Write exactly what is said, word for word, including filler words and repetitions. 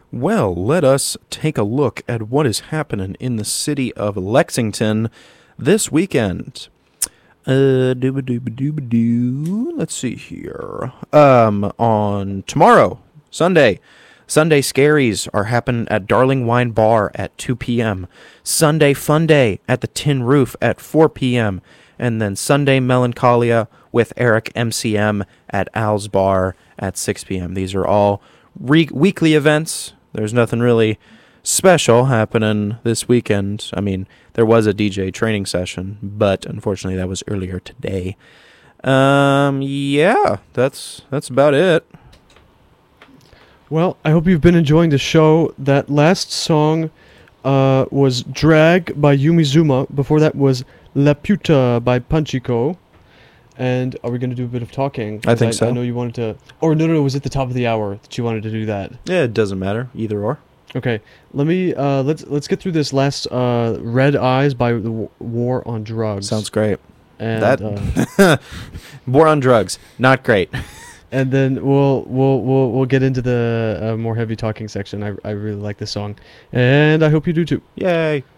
Well, let us take a look at what is happening in the city of Lexington this weekend. Uh, dooba dooba dooba doo. Let's see here. Um, on tomorrow, Sunday, Sunday Scaries are happening at Darling Wine Bar at two p.m. Sunday Fun Day at the Tin Roof at four p.m. And then Sunday Melancholia with Eric M C M at Al's Bar at six p.m. These are all re- weekly events. There's nothing really special happening this weekend. I mean, there was a D J training session, but unfortunately that was earlier today. Um, yeah, that's that's about it. Well, I hope you've been enjoying the show. That last song uh, was Drag by Yumi Zuma. Before that was La Puta by Panchiko. And are we going to do a bit of talking? I think I, so. I know you wanted to... Or no, no, no, it was at the top of the hour that you wanted to do that. Yeah, it doesn't matter. Either or. Okay, let me... Uh, let's let's get through this last uh, Red Eyes by the w- War on Drugs. Sounds great. And, that uh, War on Drugs, not great. And then we'll we'll we'll we'll get into the uh, more heavy talking section. I I really like this song, and I hope you do too. Yay.